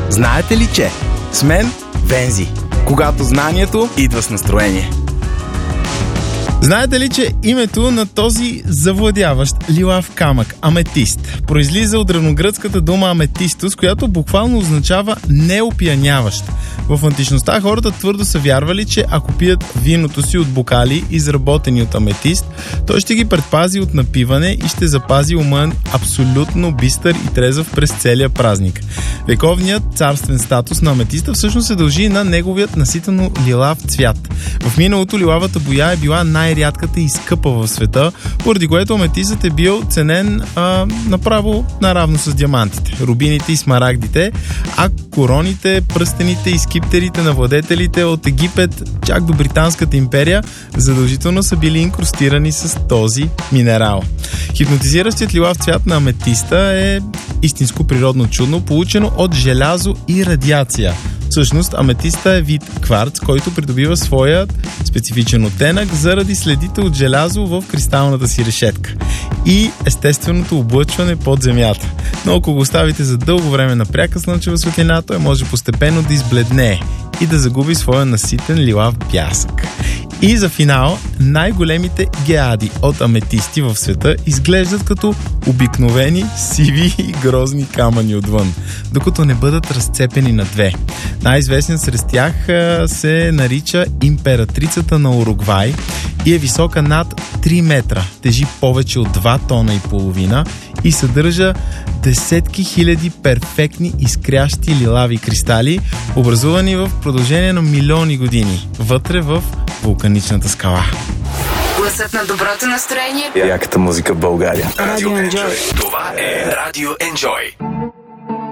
Знаете ли, че с мен Вензи, когато знанието идва с настроение. Знаете ли, че името на този завладяващ лилав камък, аметист, произлиза от древногръцката дума аметистос, която буквално означава неопияняващ. В античността хората твърдо са вярвали, че ако пият виното си от бокали, изработени от аметист, той ще ги предпази от напиване и ще запази ума абсолютно бистър и трезъв през целия празник. Вековният царствен статус на аметиста всъщност се дължи на неговият наситено лилав цвят. В миналото лилавата боя е била най-рядката и скъпа в света, поради което аметистът е бил ценен направо наравно с диамантите, рубините и смарагдите, а короните, пръстените и скиптерите на владетелите от Египет чак до Британската империя задължително са били инкрустирани с този минерал. Хипнотизиращият лилав цвят на аметиста е истинско природно чудо, получено от желязо и радиация. Всъщност, аметиста е вид кварц, който придобива своят специфичен оттенък заради следите от желязо в кристалната си решетка и естественото облъчване под земята. Но ако го оставите за дълго време на пряка слънчева светлина, той може постепенно да избледнее и да загуби своя наситен лилав бясък. И за финал, най-големите геади от аметисти в света изглеждат като обикновени, сиви и грозни камъни отвън, докато не бъдат разцепени на две. Най-известният сред тях се нарича императрицата на Уругвай и е висока над 3 метра, тежи повече от 2 тона и половина и съдържа десетки хиляди перфектни изкрящи лилави кристали, образувани в продължение на милиони години, вътре в вулканичната скала. Гласът на доброто настроение. Яката музика в България. Радио Enjoy. Това е Радио Enjoy.